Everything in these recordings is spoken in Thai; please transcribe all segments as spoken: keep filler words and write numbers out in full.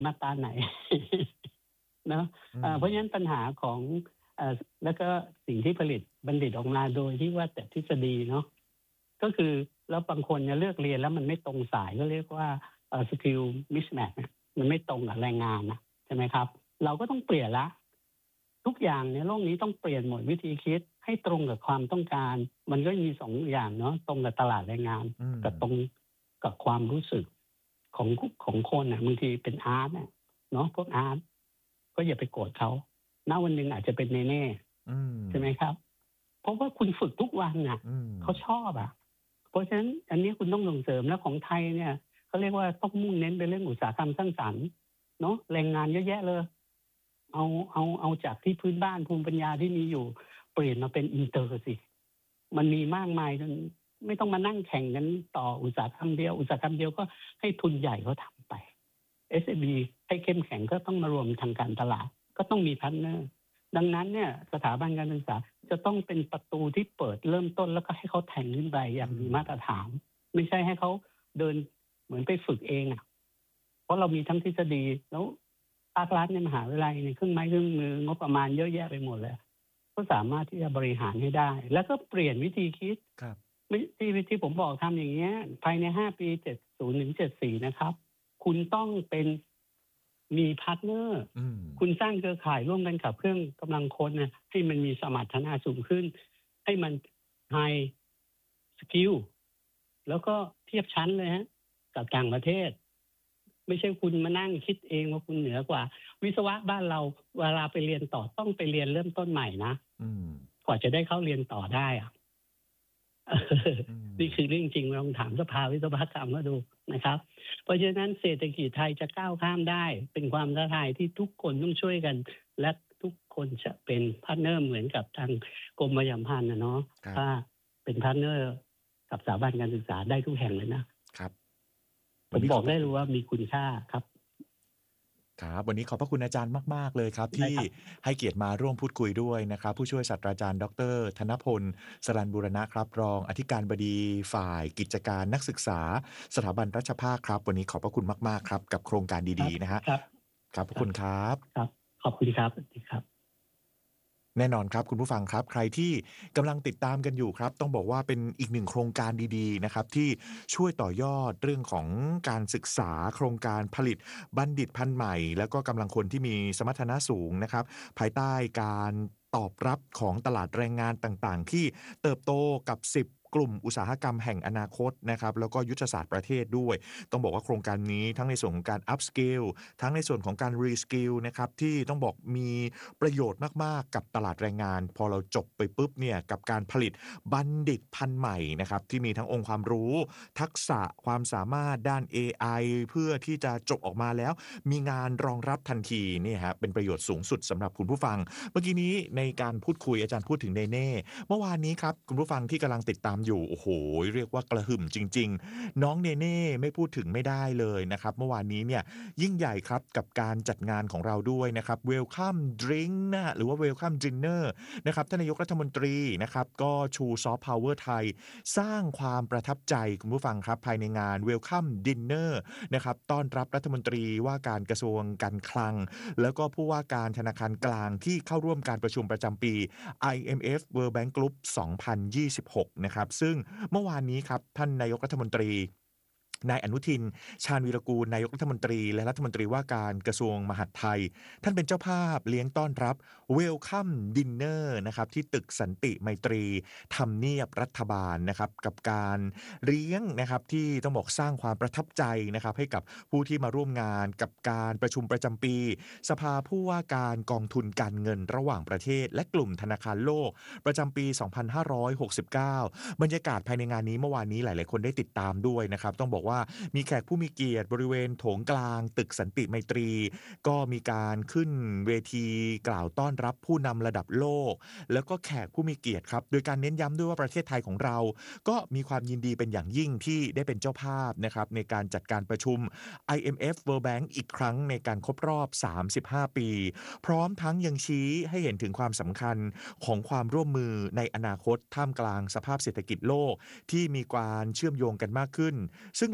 มาตราไหน เนาะอืเอ่อ เพราะฉะนั้มนปัญหาของ เอ่อ แล้วก็สิ่งที่ผลิตบัณฑิตออกมาโดยที่ว่าแต่ทฤษฎีเนาะ ก็คือแล้วบางคนเนี่ยเลือกเรียนแล้วมันไม่ตรงสาย ก็เรียกว่า เอ่อ skill mismatch อะ มันไม่ตรงกับแรงงานน่ะ ใช่ไหมครับ เราก็ต้องเปลี่ยนแล้ว ทุกอย่างในโลกนี้ต้องเปลี่ยนหมด วิธีคิดให้ตรงกับความต้องการ มันก็มี สอง อย่างเนาะ ตรงกับตลาดแรงงานอืกับตรงมกับความรู้สึกของ ข ของคนน่ะ บางทีเป็นอาร์ตอะเนาะ พวกอาร์ต ก็อย่าไปโกรธเขา ณ วันหนึ่งอาจจะเป็นเนเน่อืใช่ไหมมครับ เพราะว่าคุณฝึกทุกวันน่ะอืเขามชอบอะ เพราะฉะนั้นอันนี้คุณต้องส่งเสริม แล้วของไทยเนี่ยเขาเรียกว่าต้องมุ่งเน้นไปเรื่องอุตสาหกรรมสร้างสรรค์เนาะ แรงงานเยอะแยะเลย เอา เอา เอาจากที่พื้นบ้านภูมิปัญญาที่มีอยู่เปลี่ยนมาเป็นอินเตอร์สิ มันมีมากมายจนไม่ต้องมานั่งแข่งกันต่ออุตสาหกรรมเดียว อุตสาหกรรมเดียวก็ให้ทุนใหญ่เขาทำไป เอส เอ็ม อี ให้เข้มแข็งก็ต้องมารวมทางการตลาด ก็ต้องมีพาร์ตเนอร์ ดังนั้นเนี่ยสถาบันการศึกษาจะต้องเป็นประตูที่เปิดเริ่มต้น แล้วก็ให้เขาแทงขึ้นไปออืย่างมีมาตรมฐาน ไม่ใช่ให้เขาเดินเหมือนไปฝึกเองอะ เพราะเรามีทั้งทฤษฎี แล้วภาครัฐในมหาวิทยาลัยเนี่ยเครื่องไม้เครื่องมืองบประมาณเยอะแยะไปหมดเลย ก็สามารถที่จะบริหารให้ได้ แล้วก็เปลี่ยนวิธีคิดครับไม่ ที่ ที่ผมบอกทำอย่างเงี้ยภายใน ห้า ปี เจ็ดสิบถึงเจ็ดสิบสี่ นะครับ คุณต้องเป็น มีพาร์ตเนอร์อืมคุณสร้างเครือข่ายร่วมกันขับเคลื่อนกำลังคนน่ะให้มันมีสมรรถนะสูงขึ้น ให้มัน High skill แล้วก็เทียบชั้นเลยครับกับต่างประเทศ ไม่ใช่คุณมานั่งคิดเองว่าคุณเหนือกว่า วิศวะบ้านเราเวลาไปเรียนต่อต้องไปเรียนเริ่มต้นใหม่นะอืมกว่าจะได้เข้าเรียนต่อได้อะอืนี่คือมเรื่องจริง ลองถามสภาวิศวกรรมเขาดูนะครับ เพราะฉะนั้นเศรษฐกิจไทยจะก้าวข้ามได้ เป็นความท้าทายที่ทุกคนต้องช่วยกัน และทุกคนจะเป็นพาร์ตเนอร์เหมือนกับทางกรมประชาสัมพันธ์อะเนาะครับถ้าเป็นพาร์ตเนอร์กับสถาบันการศึกษาได้ทุกแห่งเลยนะครับผวันนี้มบขอกได้อบพระคุณเลยว่ามีคุณค่าครับครับ วันนี้ขอบพระคุณอาจารย์มาก ๆ เลยครับไดท้ี่ครับให้เกียรติมาร่วมพูดคุยด้วยนะครับ ผู้ช่วยศาสตราจารย์ ดร.ธนพล สรัญบูรณะครับ รองอธิการบดีฝ่ายกิจการนักศึกษา สถาบันรัชภาคครับ วันนี้ขอบพระคุณมาก ๆ ครับ กับโครงการครดีับๆ นะครับครับขอบพระคครับุณครับครับ ขอบคุณครับ สวัสดีครับแน่นอนครับคุณผู้ฟังครับ ใครที่กำลังติดตามกันอยู่ครับ ต้องบอกว่าเป็นอีกหนึ่งโครงการดี ๆ นะครับ ที่ช่วยต่อยอดเรื่องของการศึกษา โครงการผลิตบัณฑิตพันธุ์ใหม่ แล้วก็กำลังคนที่มีสมรรถนะสูงนะครับ ภายใต้การตอบรับของตลาดแรงงานต่าง ๆ ที่เติบโตกับ สิบ กลุ่มอุตสาหกรรมแห่งอนาคตนะครับ แล้วก็ยุทธศาสตร์ประเทศด้วย ต้องบอกว่าโครงการนี้ทั้งในส่วนของการ up skill ทั้งในส่วนของการ re skill นะครับ ที่ต้องบอกมีประโยชน์มาก ๆ กับตลาดแรงงาน พอเราจบไปปุ๊บเนี่ย กับการผลิตบัณฑิตพันธุ์ใหม่นะครับ ที่มีทั้งองค์ความรู้ ทักษะ ความสามารถด้านเอไอ เพื่อที่จะจบออกมาแล้วมีงานรองรับทันทีเนี่ยครับ เป็นประโยชน์สูงสุดสำหรับคุณผู้ฟัง เมื่อกี้นี้ในการพูดคุยอาจารย์พูดถึงเนเน่ เมื่อวานนี้ครับคุณผู้ฟังที่กำลังติดตามอยู่ โอ้โฮ เรียกว่ากระหึ่มจริง ๆ น้องเนเน่ไม่พูดถึงไม่ได้เลยนะครับ เมื่อวานนี้เนี่ยยิ่งใหญ่ครับกับการจัดงานของเราด้วยนะครับ Welcome Drink นะ หรือว่า Welcome Dinner นะครับ ท่านนายกรัฐมนตรีนะครับ ก็ชูซอฟต์พาวเวอร์ไทย สร้างความประทับใจคุณผู้ฟังครับ ภายในงาน Welcome Dinner นะครับ ต้อนรับรัฐมนตรีว่าการกระทรวงการคลัง แล้วก็ผู้ว่าการธนาคารกลางที่เข้าร่วมการประชุมประจำปี ไอ เอ็ม เอฟ World Bank Group สองพันยี่สิบหก นะครับ ซึ่งเมื่อวานนี้ครับท่านนายกรัฐมนตรี นายอนุทิน ชาญวีรกูล นายกรัฐมนตรี และรัฐมนตรีว่าการกระทรวงมหาดไทย ท่านเป็นเจ้าภาพเลี้ยงต้อนรับ Welcome Dinner นะครับ ที่ตึกสันติไมตรี ทำเนียบรัฐบาลนะครับ กับการเลี้ยงนะครับที่ต้องบอกสร้างความประทับใจนะครับให้กับผู้ที่มาร่วมงาน กับการประชุมประจำปี สภาผู้ว่าการกองทุนการเงินระหว่างประเทศ และกลุ่มธนาคารโลกประจำปี สองพันห้าร้อยหกสิบเก้า บรรยากาศภายในงานนี้เมื่อวานนี้หลาย ๆ คนได้ติดตามด้วยนะครับ ต้องบอกว่ามีแขกผู้มีเกียรติบริเวณโถงกลางตึกสันติไมตรี ก็มีการขึ้นเวทีกล่าวต้อนรับผู้นำระดับโลก แล้วก็แขกผู้มีเกียรติครับ โดยการเน้นย้ำด้วยว่าประเทศไทยของเรา ก็มีความยินดีเป็นอย่างยิ่งที่ได้เป็นเจ้าภาพนะครับในการจัดการประชุม ไอ เอ็ม เอฟ World Bank อีกครั้งในการครบรอบ สามสิบห้า ปี พร้อมทั้งยังชี้ให้เห็นถึงความสำคัญของความร่วมมือในอนาคตท่ามกลางสภาพเศรษฐกิจโลกที่มีการเชื่อมโยงกันมากขึ้น ซึ่งเหล่า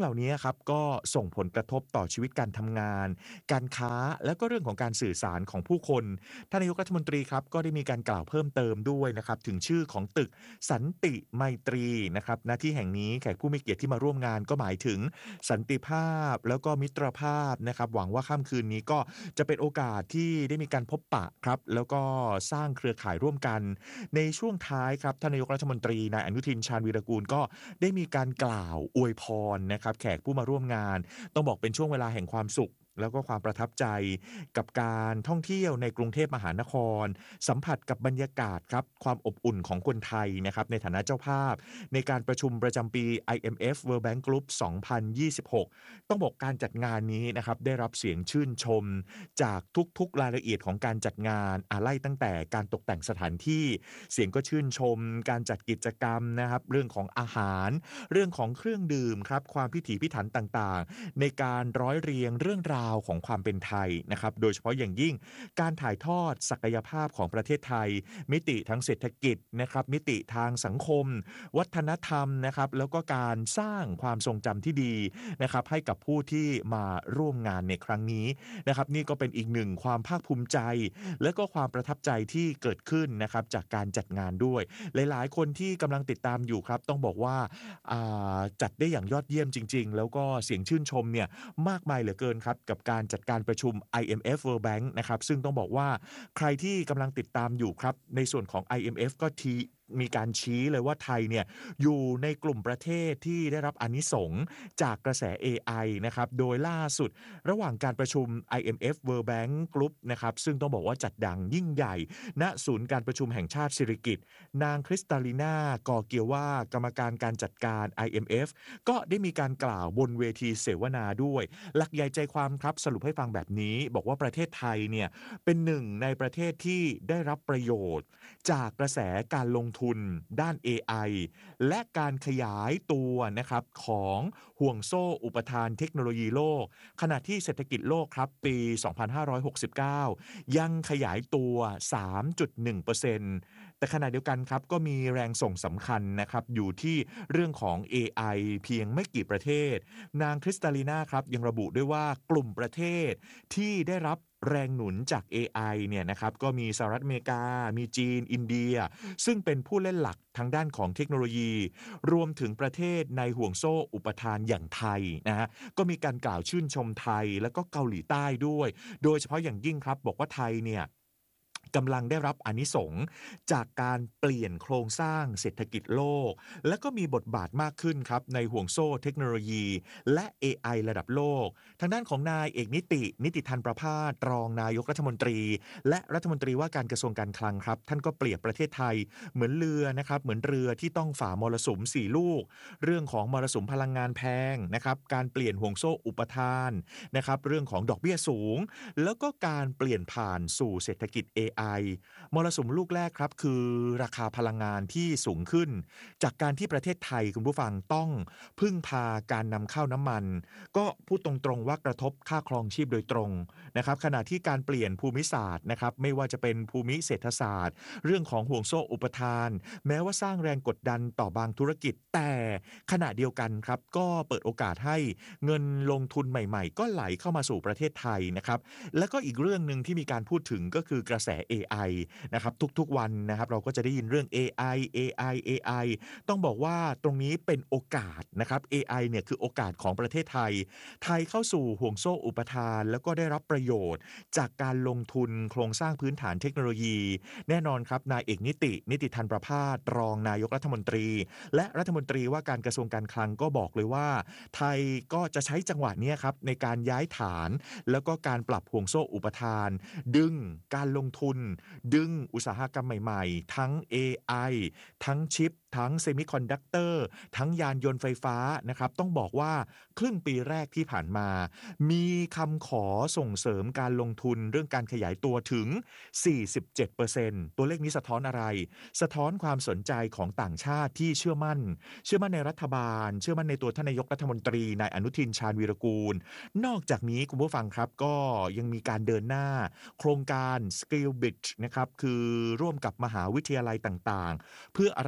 ล่านี้ครับก็ส่งผลกระทบต่อชีวิตการทำงาน การค้า แล้วก็เรื่องของการสื่อสารของผู้คน ท่านนายกรัฐมนตรีครับก็ได้มีการกล่าวเพิ่มเติมด้วยนะครับถึงชื่อของตึกสันติไมตรีนะครับณที่แห่งนี้แขกผู้มีเกียรติที่มาร่วมงานก็หมายถึงสันติภาพแล้วก็มิตรภาพนะครับหวังว่าค่ำคืนนี้ก็จะเป็นโอกาสที่ได้มีการพบปะครับแล้วก็สร้างเครือข่ายร่วมกันในช่วงท้ายครับท่านนายกรัฐมนตรีนายอนุทินชาญวีรกูลก็ได้มีการกล่าวอวยพรนะครับแขกผู้มาร่วมงานต้องบอกเป็นช่วงเวลาแห่งความสุขแล้วก็ความประทับใจกับการท่องเที่ยวในกรุงเทพมหานครสัมผัสกับบรรยากาศครับความอบอุ่นของคนไทยนะครับในฐานะเจ้าภาพในการประชุมประจำปี ไอ เอ็ม เอฟ World Bank Group สองพันยี่สิบหกต้องบอกการจัดงานนี้นะครับได้รับเสียงชื่นชมจากทุกๆรายละเอียดของการจัดงานอาไล่ตั้งแต่การตกแต่งสถานที่เสียงก็ชื่นชมการจัดกิจกรรมนะครับเรื่องของอาหารเรื่องของเครื่องดื่มครับความพิถีพิถันต่างๆในการร้อยเรียงเรื่องราวของความเป็นไทยนะครับโดยเฉพาะอย่างยิ่งการถ่ายทอดศักยภาพของประเทศไทยมิติทั้งเศรษฐกิจนะครับมิติทางสังคมวัฒนธรรมนะครับแล้วก็การสร้างความทรงจำที่ดีนะครับให้กับผู้ที่มาร่วมงานในครั้งนี้นะครับนี่ก็เป็นอีกหนึ่งความภาคภูมิใจและก็ความประทับใจที่เกิดขึ้นนะครับจากการจัดงานด้วยหลายๆคนที่กำลังติดตามอยู่ครับต้องบอกว่าอ่าจัดได้อย่างยอดเยี่ยมจริงๆแล้วก็เสียงชื่นชมเนี่ยมากมายเหลือเกินครับกับการจัดการประชุม ไอ เอ็ม เอฟ World Bank นะครับซึ่งต้องบอกว่าใครที่กำลังติดตามอยู่ครับในส่วนของ ไอ เอ็ม เอฟ ก็ทีมีการชี้เลยว่าไทยเนี่ยอยู่ในกลุ่มประเทศที่ได้รับอานิสงส์จากกระแส เอ ไอ นะครับโดยล่าสุดระหว่างการประชุม ไอ เอ็ม เอฟ World Bank Group นะครับซึ่งต้องบอกว่าจัดดังยิ่งใหญ่ณศูนย์การประชุมแห่งชาติสิริกิติ์นางคริสตาลีนากอเกียวว่ากรรมการการจัดการ ไอ เอ็ม เอฟ ก็ได้มีการกล่าวบนเวทีเสวนาด้วยหลักใหญ่ใจความครับสรุปให้ฟังแบบนี้บอกว่าประเทศไทยเนี่ยเป็นหนึ่งในประเทศที่ได้รับประโยชน์จากกระแสการลงทุนด้าน เอ ไอ และการขยายตัวนะครับของห่วงโซ่อุปทานเทคโนโลยีโลกขณะที่เศรษฐกิจโลกครับปี สองพันห้าร้อยหกสิบเก้า ยังขยายตัว สามจุดหนึ่งเปอร์เซ็นต์ แต่ขณะเดียวกันครับก็มีแรงส่งสำคัญนะครับอยู่ที่เรื่องของ เอ ไอ เพียงไม่กี่ประเทศนางคริสตาลีนาครับยังระบุด้วยว่ากลุ่มประเทศที่ได้รับแรงหนุนจาก เอ ไอ เนี่ยนะครับก็มีสหรัฐอเมริกามีจีนอินเดียซึ่งเป็นผู้เล่นหลักทางด้านของเทคโนโลยีรวมถึงประเทศในห่วงโซ่อุปทานอย่างไทยนะฮะก็มีการกล่าวชื่นชมไทยแล้วก็เกาหลีใต้ด้วยโดยเฉพาะอย่างยิ่งครับบอกว่าไทยเนี่ยกำลังได้รับอานิสงส์จากการเปลี่ยนโครงสร้างเศรษฐกิจโลกและก็มีบทบาทมากขึ้นครับในห่วงโซ่เทคโนโลยีและ เอ ไอ ระดับโลกทางด้านของนายเอกนิตินิติธันประภาสรองนายกรัฐมนตรีและรัฐมนตรีว่าการกระทรวงการคลังครับท่านก็เปรียบประเทศไทยเหมือนเรือนะครับเหมือนเรือที่ต้องฝ่ามรสุมสี่ลูกเรื่องของมรสุมพลังงานแพงนะครับการเปลี่ยนห่วงโซ่อุปทานนะครับเรื่องของดอกเบี้ยสูงแล้วก็การเปลี่ยนผ่านสู่เศรษฐกิจ เอ ไอ มรสุมลูกแรกครับคือราคาพลังงานที่สูงขึ้นจากการที่ประเทศไทยคุณผู้ฟังต้องพึ่งพาการนำเข้าน้ำมันก็พูดตรงๆว่ากระทบค่าครองชีพโดยตรงนะครับขณะที่การเปลี่ยนภูมิศาสตร์นะครับไม่ว่าจะเป็นภูมิเศรษฐศาสตร์เรื่องของห่วงโซ่อุปทานแม้ว่าสร้างแรงกดดันต่อบางธุรกิจแต่ขณะเดียวกันครับก็เปิดโอกาสให้เงินลงทุนใหม่ๆก็ไหลเข้ามาสู่ประเทศไทยนะครับแล้วก็อีกเรื่องนึงที่มีการพูดถึงก็คือกระแส เอ ไอ นะครับทุกๆวันนะครับเราก็จะได้ยินเรื่อง เอ ไอ เอ ไอ เอ ไอ ต้องบอกว่าตรงนี้เป็นโอกาสนะครับ เอ ไอ เนี่ยคือโอกาสของประเทศไทยไทยเข้าสู่ห่วงโซ่อุปทานแล้วก็ได้รับประโยชน์จากการลงทุนโครงสร้างพื้นฐานเทคโนโลยีแน่นอนครับนายเอกนิตินิติธันประภาสรองนายกรัฐมนตรีและรัฐมนตรีว่าการกระทรวงการคลังก็บอกเลยว่าไทยก็จะใช้จังหวะนี้ครับในการย้ายฐานแล้วก็การปรับห่วงโซ่อุปทานดึงการลงทุนดึงอุตสาหกรรมใหม่ๆทั้ง เอ ไอ ทั้งชิปทั้งเซมิคอนดักเตอร์ทั้งยานยนต์ไฟฟ้านะครับต้องบอกว่าครึ่งปีแรกที่ผ่านมามีคำขอส่งเสริมการลงทุนเรื่องการขยายตัวถึง สี่สิบเจ็ดเปอร์เซ็นต์ ตัวเลขนี้สะท้อนอะไรสะท้อนความสนใจของต่างชาติที่เชื่อมั่นเชื่อมั่นในรัฐบาลเชื่อมั่นในตัวท่านนายกรัฐมนตรีนายอนุทินชาญวีรกูลนอกจากนี้คุณผู้ฟังครับก็ยังมีการเดินหน้าโครงการ Skill Bridge นะครับคือร่วมกับมหาวิทยาลัยต่างๆเพื่ออะไรครับเพื่อ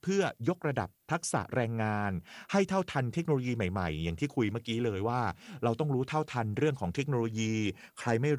พื่อยกระดับทักษะแรงงานให้เท่าทันเทคโนโลยีใหม่ๆอย่างที่คุยเมื่อกี้เลยว่าเราต้องรู้เท่าทันเรื่องของเทคโนโลยีใครไม่